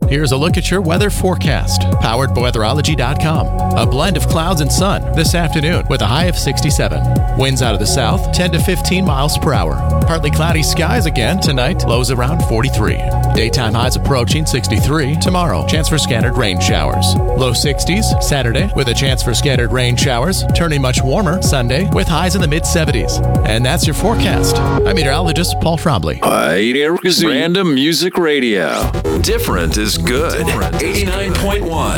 Here's a look at your weather forecast, powered by weatherology.com. A blend of clouds and sun this afternoon with a high of 67. Winds out of the south, 10 to 15 miles per hour. Partly cloudy skies again tonight, lows around 43. Daytime highs approaching 63. Tomorrow, chance for scattered rain showers. Low 60s Saturday with a chance for scattered rain showers, turning much warmer Sunday with highs in the mid-70s. And that's your forecast. I'm meteorologist Paul Trombley. Random Music Radio. Different is good. 89.1.